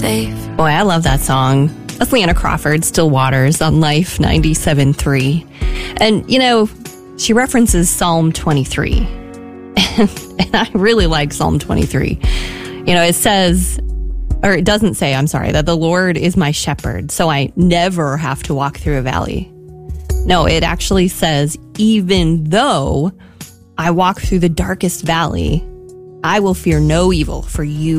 faith. Boy, I love that song. That's Leanna Crawford, Still Waters on Life 97.3. And, you know, she references Psalm 23. And I really like Psalm 23. You know, it says, or it doesn't say, I'm sorry, that the Lord is my shepherd, so I never have to walk through a valley. No, it actually says, even though I walk through the darkest valley, I will fear no evil, for you